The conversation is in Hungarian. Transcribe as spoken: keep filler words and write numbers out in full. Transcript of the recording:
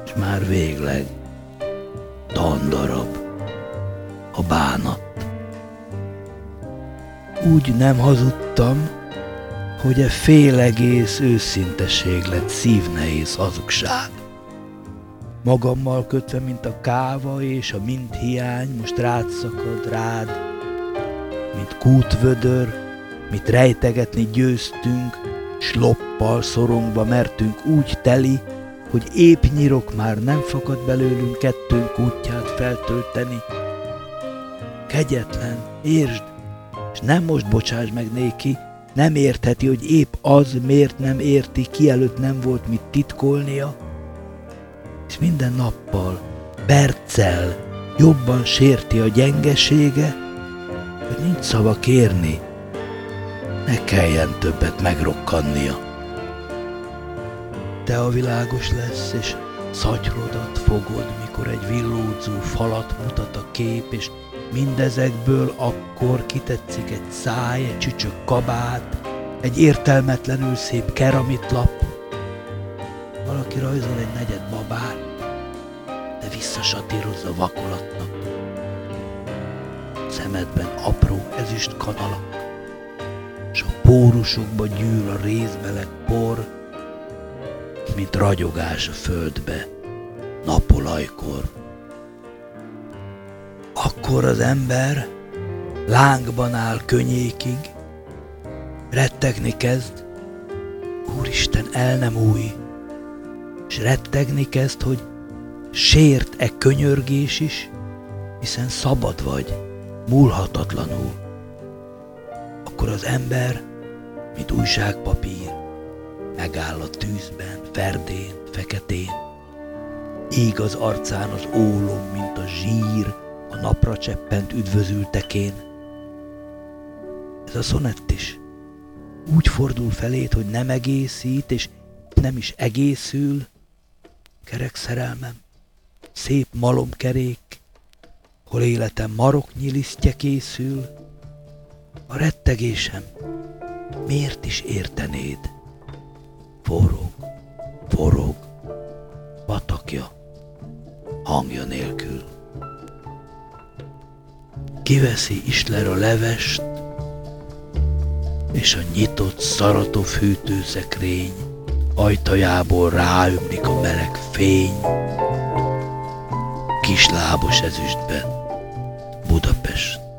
és már végleg tandarab a bánat. Úgy nem hazudtam, hogy e félegész őszinteség lett szívnehéz hazugság. Magammal kötve, mint a káva és a mint hiány, most rád szakad, rád, mint kútvödör, mit rejtegetni győztünk, s loppal szorongva mertünk úgy teli, hogy épp nyirok már nem fakad belőlünk kettőnk útját feltölteni. Kegyetlen, értsd, és nem most bocsáss meg néki, nem értheti, hogy épp az miért nem érti, ki előtt nem volt mit titkolnia, és minden nappal, perccel jobban sérti a gyengesége, hogy nincs szava kérni, ne kelljen többet megrokkannia. Te a világos lesz, és szatyrodat fogod, mikor egy villódzó falat mutat a kép, és mindezekből akkor kitetszik egy száj, egy csücsök kabát, egy értelmetlenül szép keramitlap. Valaki rajzol egy negyed babát, de visszasatírozza vakolatnak. Szemedben apró ezüst kanalak, s a pórusokba gyűl a rézmeleg por, mint ragyogás a földbe napolajkor. Akkor az ember lángban áll könnyékig, rettegni kezd, Úristen, el nem új, s rettegni kezd, hogy sért-e könyörgés is, hiszen szabad vagy, múlhatatlanul. Akkor az ember, mint újságpapír, megáll a tűzben, ferdén, feketén, ég az arcán az ólom, mint a zsír, a napra cseppent üdvözültekén. Ez a szonett is úgy fordul felét, hogy nem egészít, és nem is egészül. Kerek szerelmem, szép malomkerék, hol életem maroknyi lisztje készül. A rettegésem miért is értenéd? Forog, forog, patakja, hangja nélkül. Kiveszi Isler a levest, és a nyitott Szaratov hűtőszekrény ajtajából ráömlik a meleg fény. Kislábos ezüstben Budapest.